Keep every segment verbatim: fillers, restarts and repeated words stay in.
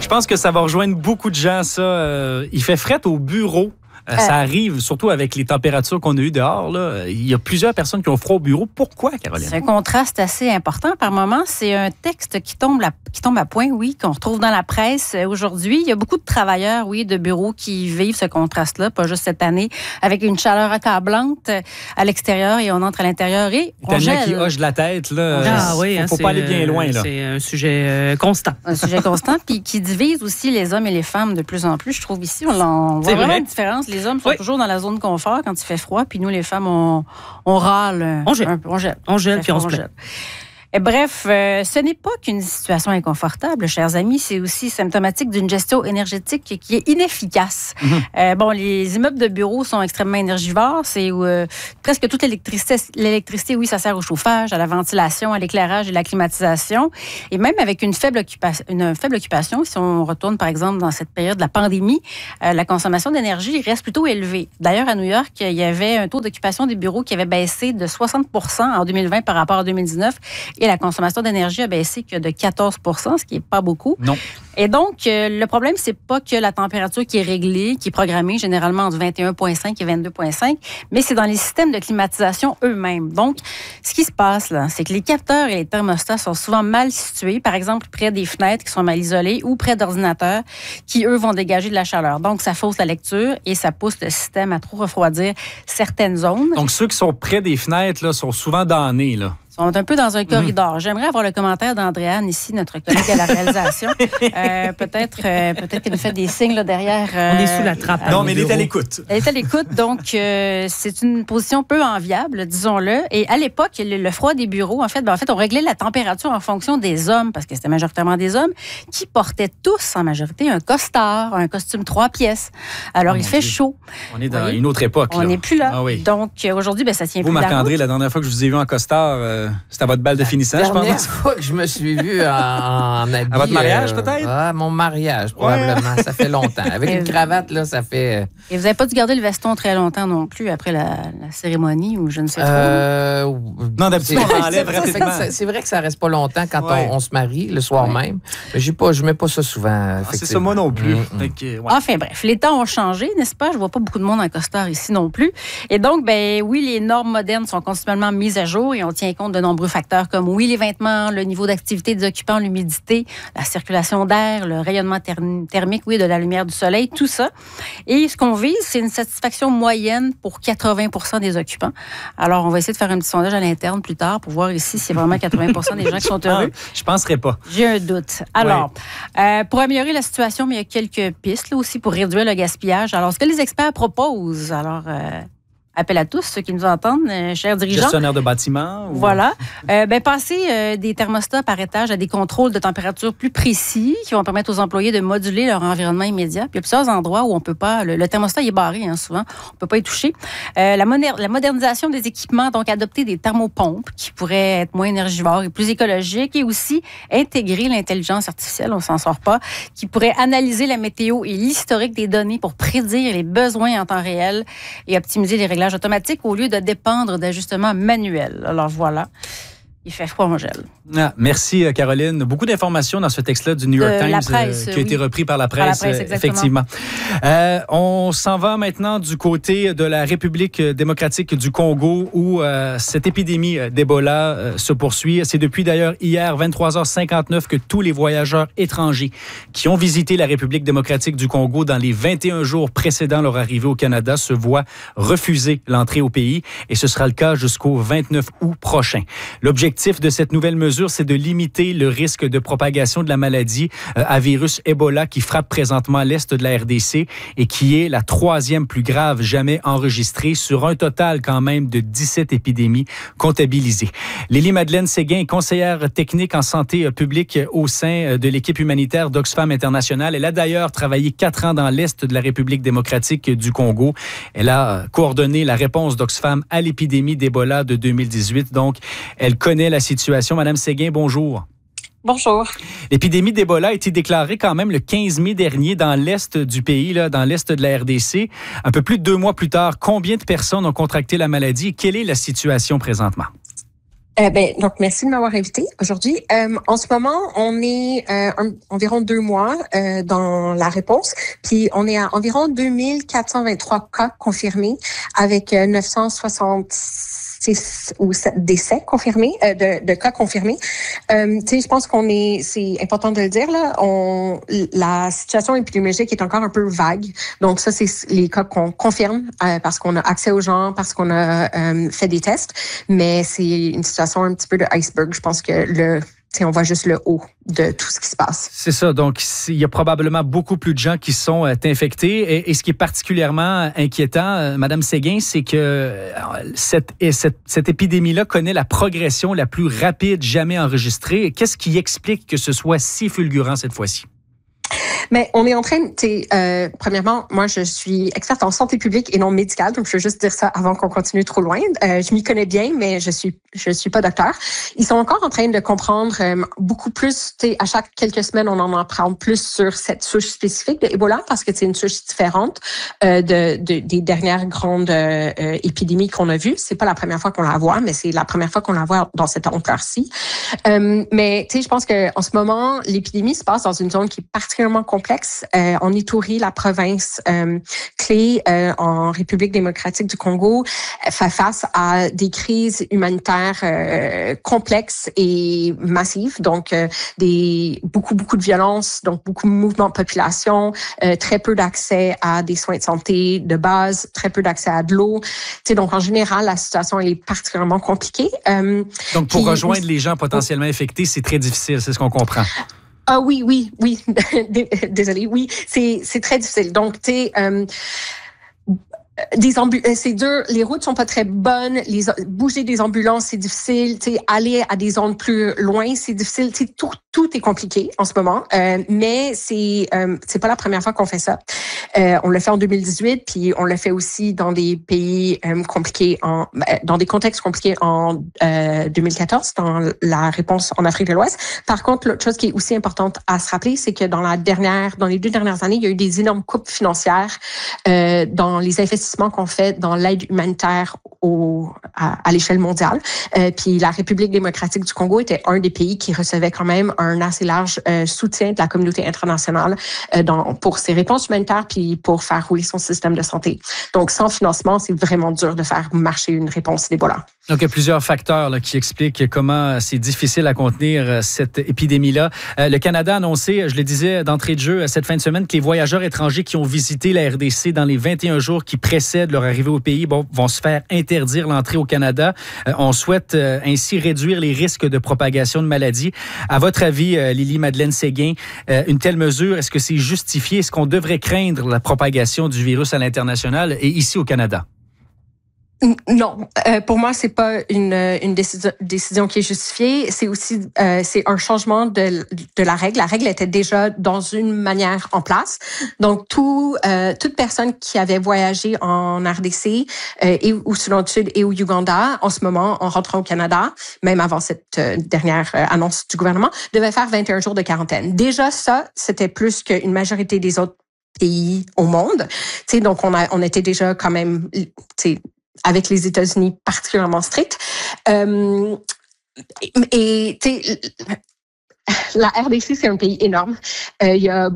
pense que ça va rejoindre beaucoup de gens, ça. Euh, il fait fret au bureau. Euh, ça arrive, surtout avec les températures qu'on a eues dehors. Là. Il y a plusieurs personnes qui ont froid au bureau. Pourquoi, Caroline? C'est un contraste assez important par moment. C'est un texte qui tombe, la, qui tombe à point, oui, qu'on retrouve dans la presse aujourd'hui. Il y a beaucoup de travailleurs, oui, de bureaux qui vivent ce contraste-là, pas juste cette année, avec une chaleur accablante à l'extérieur et on entre à l'intérieur et on Tania gèle. qui hoche de la tête, là. Ah oui, faut, hein, faut pas aller bien loin, là. C'est un sujet euh, constant. Un sujet constant, puis qui divise aussi les hommes et les femmes de plus en plus. Je trouve ici, on, on voit vraiment une différence. Les hommes sont oui. toujours dans la zone de confort quand il fait froid, puis nous, les femmes, on, on râle. On gèle. Un peu, on gèle. On gèle, puis on se plaît. Et bref, euh, ce n'est pas qu'une situation inconfortable, chers amis, c'est aussi symptomatique d'une gestion énergétique qui est inefficace. Mm-hmm. Euh, bon, les immeubles de bureaux sont extrêmement énergivores. C'est euh, presque toute l'électricité. L'électricité, oui, ça sert au chauffage, à la ventilation, à l'éclairage et la climatisation. Et même avec une faible occupation, une faible occupation, si on retourne, par exemple, dans cette période de la pandémie, euh, la consommation d'énergie reste plutôt élevée. D'ailleurs, à New York, il y avait un taux d'occupation des bureaux qui avait baissé de soixante pour cent en deux mille vingt par rapport à deux mille dix-neuf. Et la consommation d'énergie a baissé que de quatorze pour cent, ce qui n'est pas beaucoup. Non. Et donc, euh, le problème, c'est pas que la température qui est réglée, qui est programmée généralement entre vingt et un virgule cinq et vingt-deux virgule cinq, mais c'est dans les systèmes de climatisation eux-mêmes. Donc, ce qui se passe, là, c'est que les capteurs et les thermostats sont souvent mal situés, par exemple, près des fenêtres qui sont mal isolées ou près d'ordinateurs qui, eux, vont dégager de la chaleur. Donc, ça fausse la lecture et ça pousse le système à trop refroidir certaines zones. Donc, ceux qui sont près des fenêtres, là, sont souvent damnés, là. On est un peu dans un corridor. Mmh. J'aimerais avoir le commentaire d'Andréane ici, notre collègue à la réalisation. euh, peut-être euh, peut-être qu'elle nous fait des signes là, derrière. Euh, On est sous la trappe. Non, mais elle est à l'écoute. Elle est à l'écoute, donc euh, c'est une position peu enviable, disons-le. Et à l'époque, le, le froid des bureaux, en fait, ben, en fait, on réglait la température en fonction des hommes, parce que c'était majoritairement des hommes, qui portaient tous, en majorité, un costard, un costume trois pièces. Alors, oh il fait Dieu. chaud. On est dans une autre époque. On n'est plus là. Ah, oui. Donc, euh, aujourd'hui, ben, ça tient vous, plus Marc-André, la, la dernière fois que je vous ai vu en costard, euh, c'était à votre balle de finissant, je pense. La dernière fois que je me suis vu en, en habit... À votre mariage, euh, peut-être? Ah, mon mariage, probablement. Ouais. Ça fait longtemps. Avec une cravate, là, ça fait... Et vous n'avez pas dû garder le veston très longtemps non plus après la, la cérémonie ou je ne sais trop? Euh, non, d'habitude, on enlève rapidement. C'est vrai que ça ne reste pas longtemps quand ouais. on, on se marie, le soir ouais. même. Mais j'ai pas, je ne mets pas ça souvent, ah, c'est ça, moi non plus. Mm-hmm. Donc, ouais. Enfin, bref, les temps ont changé, n'est-ce pas? Je ne vois pas beaucoup de monde en costard ici non plus. Et donc, ben oui, les normes modernes sont continuellement mises à jour et on tient compte de nombreux facteurs comme, oui, les vêtements, le niveau d'activité des occupants, l'humidité, la circulation d'air, le rayonnement therm- thermique, oui, de la lumière du soleil, tout ça. Et ce qu'on vise, c'est une satisfaction moyenne pour quatre-vingts pour cent des occupants. Alors, on va essayer de faire un petit sondage à l'interne plus tard pour voir ici si c'est vraiment quatre-vingts pour cent des gens qui sont heureux. Je ne penserais pas. J'ai un doute. Alors, oui. euh, pour améliorer la situation, mais il y a quelques pistes là aussi pour réduire le gaspillage. Alors, ce que les experts proposent, alors... Euh, appel à tous, ceux qui nous entendent, euh, chers dirigeants. Gestionnaire de bâtiment. Ou... Voilà. Euh, ben, passer euh, des thermostats par étage à des contrôles de température plus précis qui vont permettre aux employés de moduler leur environnement immédiat. Puis il y a plusieurs endroits où on peut pas... Le, le thermostat il est barré, hein, souvent. On peut pas y toucher. Euh, la, moder- la modernisation des équipements, donc adopter des thermopompes qui pourraient être moins énergivores et plus écologiques et aussi intégrer l'intelligence artificielle, on s'en sort pas, qui pourrait analyser la météo et l'historique des données pour prédire les besoins en temps réel et optimiser les réglages automatique au lieu de dépendre d'ajustements manuels. Alors voilà, il fait froid, on gèle. Ah, merci, Caroline. Beaucoup d'informations dans ce texte-là du New York euh, Times presse, euh, qui a oui. été repris par la presse, par la presse effectivement. Euh, on s'en va maintenant du côté de la République démocratique du Congo où euh, cette épidémie d'Ebola euh, se poursuit. C'est depuis d'ailleurs hier, vingt-trois heures cinquante-neuf, que tous les voyageurs étrangers qui ont visité la République démocratique du Congo dans les vingt et un jours précédant leur arrivée au Canada se voient refuser l'entrée au pays et ce sera le cas jusqu'au vingt-neuf août prochain. L'objectif de cette nouvelle mesure, c'est de limiter le risque de propagation de la maladie euh, à virus Ebola qui frappe présentement l'est de la R D C et qui est la troisième plus grave jamais enregistrée sur un total quand même de dix-sept épidémies comptabilisées. Lélie-Madeleine Séguin, conseillère technique en santé publique au sein de l'équipe humanitaire d'Oxfam International. Elle a d'ailleurs travaillé quatre ans dans l'est de la République démocratique du Congo. Elle a coordonné la réponse d'Oxfam à l'épidémie d'Ebola de deux mille dix-huit. Donc, elle connaît la situation. Madame Séguin, bonjour. Bonjour. L'épidémie d'Ebola a été déclarée quand même le quinze mai dernier dans l'est du pays, là, dans l'est de la R D C. Un peu plus de deux mois plus tard, combien de personnes ont contracté la maladie et quelle est la situation présentement? Euh, ben, donc, merci de m'avoir invité aujourd'hui. Euh, en ce moment, on est euh, un, environ deux mois euh, dans la réponse, puis on est à environ deux mille quatre cent vingt-trois cas confirmés avec euh, neuf cent soixante-six ou sept décès confirmés, euh, de, de cas confirmés. Euh, tu sais, je pense qu'on est, c'est important de le dire là, on, la situation épidémiologique est encore un peu vague. Donc ça, c'est les cas qu'on confirme euh, parce qu'on a accès aux gens, parce qu'on a euh, fait des tests, mais c'est une situation un petit peu de iceberg. Je pense que le T'sais, on voit juste le haut de tout ce qui se passe. C'est ça. Donc, il y a probablement beaucoup plus de gens qui sont euh, infectés. Et, et ce qui est particulièrement inquiétant, euh, Madame Séguin, c'est que euh, cette, cette, cette épidémie-là connaît la progression la plus rapide jamais enregistrée. Qu'est-ce qui explique que ce soit si fulgurant cette fois-ci? Mais on est en train, tu sais, euh, premièrement, moi, je suis experte en santé publique et non médicale, donc je veux juste dire ça avant qu'on continue trop loin. Euh, je m'y connais bien, mais je suis, je suis pas docteur. Ils sont encore en train de comprendre euh, beaucoup plus, tu sais, à chaque quelques semaines, on en apprend plus sur cette souche spécifique de Ebola parce que c'est une souche différente euh, de, de des dernières grandes euh, épidémies qu'on a vues. C'est pas la première fois qu'on la voit, mais c'est la première fois qu'on la voit dans cette ampleur-ci. Euh, mais tu sais, je pense que en ce moment, l'épidémie se passe dans une zone qui est particulièrement complexe. Euh, en Ituri, la province euh, clé euh, en République démocratique du Congo, fait face à des crises humanitaires euh, complexes et massives. Donc, euh, des beaucoup, beaucoup de violence, donc beaucoup de mouvements de population, euh, très peu d'accès à des soins de santé de base, très peu d'accès à de l'eau. Tu sais, donc, en général, la situation elle est particulièrement compliquée. Euh, donc, pour puis, rejoindre les gens potentiellement infectés, c'est très difficile, c'est ce qu'on comprend. Ah oui, oui, oui. Désolée, oui, c'est c'est très difficile. Donc, tu sais, euh, des ambu- c'est dur, les routes sont pas très bonnes, les bouger des ambulances c'est difficile, tu sais, aller à des zones plus loin c'est difficile, tu sais, tout tout est compliqué en ce moment, euh, mais c'est euh, c'est pas la première fois qu'on fait ça. Euh, on l'a fait en deux mille dix-huit, puis on l'a fait aussi dans des pays euh, compliqués en dans des contextes compliqués en euh, deux mille quatorze dans la réponse en Afrique de l'Ouest. Par contre, l'autre chose qui est aussi importante à se rappeler, c'est que dans la dernière dans les deux dernières années, il y a eu des énormes coupes financières euh, dans les investissements qu'on fait dans l'aide humanitaire au, à, à l'échelle mondiale. Euh, puis la République démocratique du Congo était un des pays qui recevait quand même un assez large euh, soutien de la communauté internationale euh, dans, pour ses réponses humanitaires puis pour faire rouler son système de santé. Donc, sans financement, c'est vraiment dur de faire marcher une réponse d'Ebola. Donc, il y a plusieurs facteurs là, qui expliquent comment c'est difficile à contenir cette épidémie-là. Euh, le Canada a annoncé, je le disais d'entrée de jeu, cette fin de semaine, que les voyageurs étrangers qui ont visité la R D C dans les vingt et un jours qui précèdent leur arrivée au pays bon, vont se faire interdire l'entrée au Canada. Euh, on souhaite euh, ainsi réduire les risques de propagation de maladies. À votre avis, euh, Lily-Madeleine Séguin, euh, une telle mesure, est-ce que c'est justifié? Est-ce qu'on devrait craindre la propagation du virus à l'international et ici au Canada? Non, euh, pour moi c'est pas une une décision, décision qui est justifiée. C'est aussi euh, c'est un changement de de la règle. La règle était déjà dans une manière en place. Donc tout euh, toute personne qui avait voyagé en R D C euh, et au Soudan du Sud et au Ouganda en ce moment en rentrant au Canada, même avant cette euh, dernière euh, annonce du gouvernement, devait faire vingt et un jours de quarantaine. Déjà ça, c'était plus qu'une majorité des autres pays au monde. Tu sais, donc on a on était déjà quand même, tu sais, avec les États-Unis particulièrement stricts. Euh, et tu sais, la R D C, c'est un pays énorme. Euh, il y a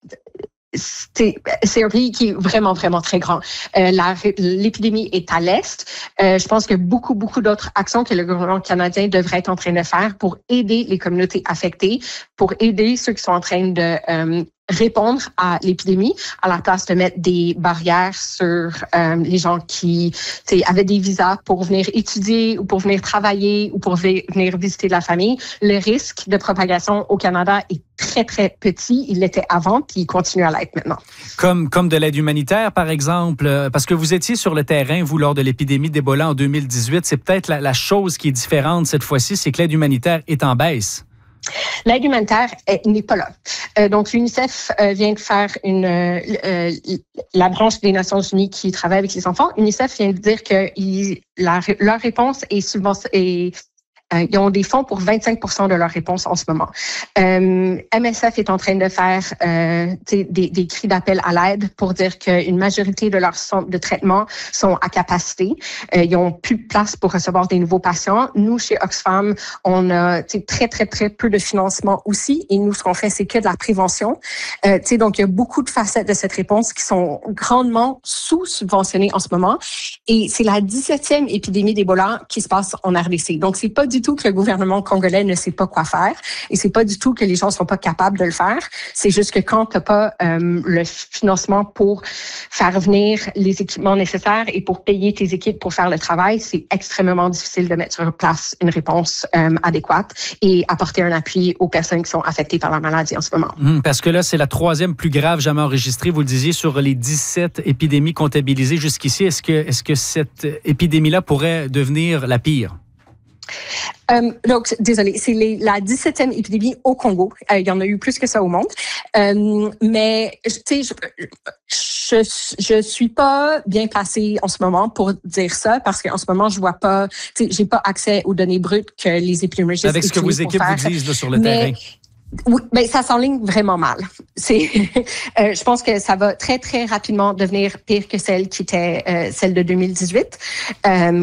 C'est, c'est un pays qui est vraiment, vraiment très grand. Euh, la, l'épidémie est à l'est. Euh, je pense que beaucoup, beaucoup d'autres actions que le gouvernement canadien devrait être en train de faire pour aider les communautés affectées, pour aider ceux qui sont en train de euh, répondre à l'épidémie, à la place de mettre des barrières sur euh, les gens qui avaient des visas pour venir étudier ou pour venir travailler ou pour venir visiter la famille. Le risque de propagation au Canada est très, très petit. Il l'était avant, puis il continue à l'être maintenant. Comme, comme de l'aide humanitaire, par exemple, parce que vous étiez sur le terrain, vous, lors de l'épidémie d'Ebola en deux mille dix-huit. C'est peut-être la, la chose qui est différente cette fois-ci, c'est que l'aide humanitaire est en baisse. L'aide humanitaire est, n'est pas là. Euh, donc, l'UNICEF euh, vient de faire une euh, euh, la branche des Nations Unies qui travaille avec les enfants. UNICEF vient de dire que il, la, leur réponse est, subvention, est Euh, ils ont des fonds pour vingt-cinq pour cent de leurs réponses en ce moment. Euh, M S F est en train de faire euh, des, des cris d'appel à l'aide pour dire qu'une majorité de leurs centres de traitement sont à capacité. Euh, ils ont plus de place pour recevoir des nouveaux patients. Nous, chez Oxfam, on a très, très, très peu de financement aussi. Et nous, ce qu'on fait, c'est que de la prévention. Euh, donc, il y a beaucoup de facettes de cette réponse qui sont grandement sous-subventionnées en ce moment. Et c'est la dix-septième épidémie d'Ebola qui se passe en R D C. Donc, c'est pas du tout que le gouvernement congolais ne sait pas quoi faire. Et c'est pas du tout que les gens sont pas capables de le faire. C'est juste que quand t'as pas euh, le financement pour faire venir les équipements nécessaires et pour payer tes équipes pour faire le travail, c'est extrêmement difficile de mettre sur place une réponse euh, adéquate et apporter un appui aux personnes qui sont affectées par la maladie en ce moment. Mmh, parce que là, c'est la troisième plus grave jamais enregistrée, vous le disiez, sur les dix-sept épidémies comptabilisées jusqu'ici. Est-ce que, est-ce que cette épidémie-là pourrait devenir la pire? Euh, donc, désolé, c'est les, la dix-septième épidémie au Congo. Euh, il y en a eu plus que ça au monde. Euh, mais, tu sais, je, je, je suis pas bien placée en ce moment pour dire ça parce qu'en ce moment, je vois pas, tu sais, j'ai pas accès aux données brutes que les épidémiologistes Avec ce que vos équipes vous disent là, sur le mais, terrain. Oui, ben ça s'enligne vraiment mal. C'est, euh, je pense que ça va très très rapidement devenir pire que celle qui était euh, celle de deux mille dix-huit. Euh,